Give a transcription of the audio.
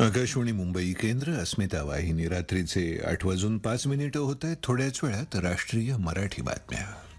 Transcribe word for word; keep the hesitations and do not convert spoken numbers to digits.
आकाशवाणी मुंबई केंद्र अस्मिता वाहिनी रात्रीचे आठ वाजून पाच मिनिटं होत आहेत. थोड्याच वेळात राष्ट्रीय मराठी बातम्या.